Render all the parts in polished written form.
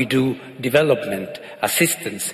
we do development assistance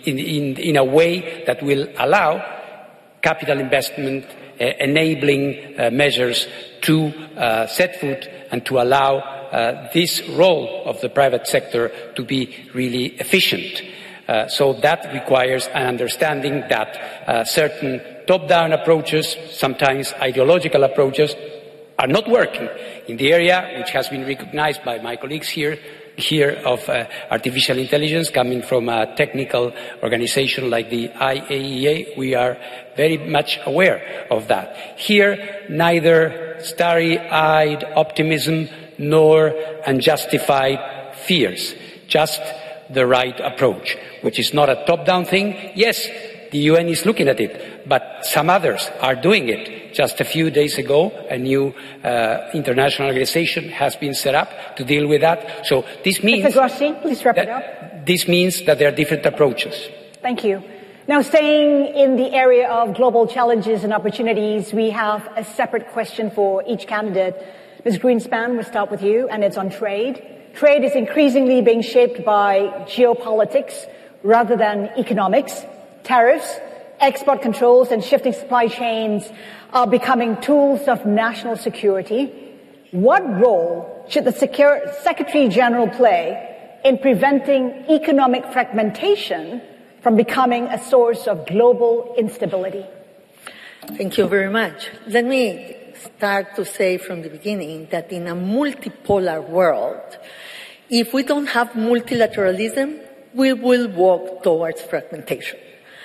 in a way that will allow capital investment, enabling measures to set foot and to allow this role of the private sector to be really efficient. So that requires an understanding that certain top-down approaches, sometimes ideological approaches, are not working in the area which has been recognized by my colleagues here of artificial intelligence coming from a technical organization like the IAEA. We are very much aware of that. Here, neither starry-eyed optimism nor unjustified fears, just the right approach, which is not a top-down thing. Yes, the UN is looking at it, but some others are doing it. Just a few days ago, a new international organization has been set up to deal with that. So this means Mr. Grossi, please wrap it up. This means that there are different approaches. Thank you. Now, staying in the area of global challenges and opportunities, we have a separate question for each candidate. Ms. Greenspan, we'll start with you, and it's on trade. Trade is increasingly being shaped by geopolitics rather than economics. Tariffs, export controls, and shifting supply chains are becoming tools of national security. What role should the Secretary General play in preventing economic fragmentation from becoming a source of global instability? Thank you very much. Let me start to say from the beginning that in a multipolar world, if we don't have multilateralism, we will walk towards fragmentation.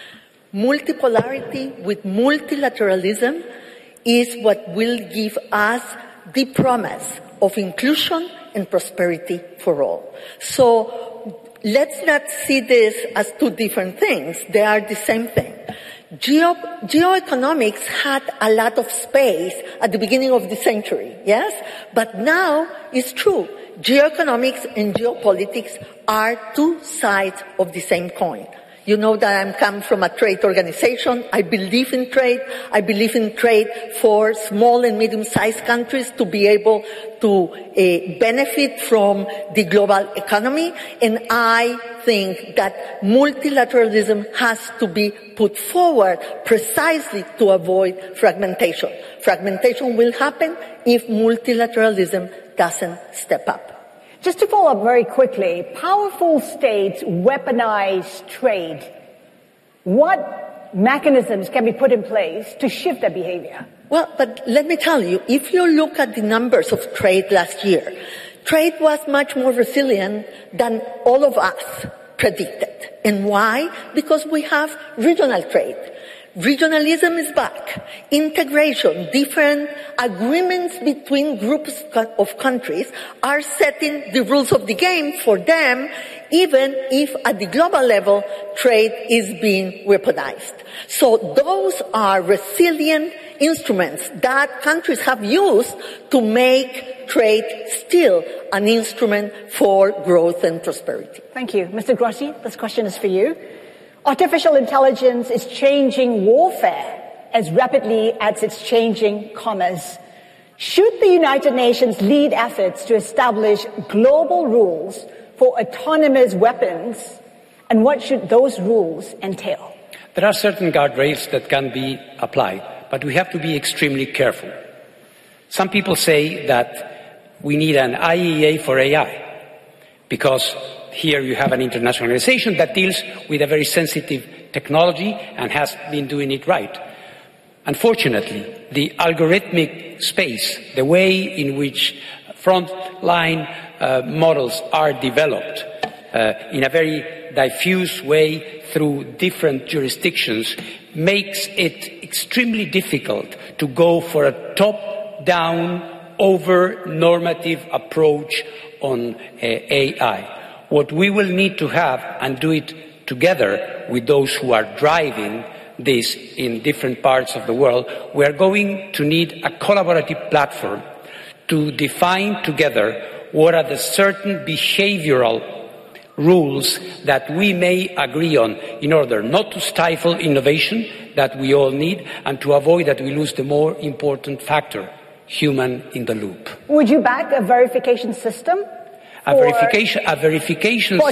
Multipolarity with multilateralism is what will give us the promise of inclusion and prosperity for all. So let's not see this as two different things. They are the same thing. Geoeconomics had a lot of space at the beginning of the century, yes? But now it's true. Geoeconomics and geopolitics are two sides of the same coin. You know that I come from a trade organization. I believe in trade. I believe in trade for small and medium-sized countries to be able to benefit from the global economy. And I think that multilateralism has to be put forward precisely to avoid fragmentation. Fragmentation will happen if multilateralism doesn't step up. Just to follow up very quickly, powerful states weaponize trade. What mechanisms can be put in place to shift that behavior? Well, but let me tell you, if you look at the numbers of trade last year, trade was much more resilient than all of us predicted. And why? Because we have regional trade. Regionalism is back. Integration, different agreements between groups of countries are setting the rules of the game for them, even if at the global level trade is being weaponized. So those are resilient instruments that countries have used to make trade still an instrument for growth and prosperity. Thank you. Mr. Grossi, this question is for you. Artificial intelligence is changing warfare as rapidly as it's changing commerce. Should the United Nations lead efforts to establish global rules for autonomous weapons, and what should those rules entail? There are certain guardrails that can be applied, but we have to be extremely careful. Some people say that we need an IEA for AI, because here you have an international organization that deals with a very sensitive technology and has been doing it right. Unfortunately, the algorithmic space, the way in which frontline models are developed in a very diffuse way through different jurisdictions makes it extremely difficult to go for a top-down, over-normative approach on AI. What we will need to have, and do it together with those who are driving this in different parts of the world, we are going to need a collaborative platform to define together what are the certain behavioral rules that we may agree on in order not to stifle innovation that we all need and to avoid that we lose the more important factor, human in the loop. Would you back a verification system? A verification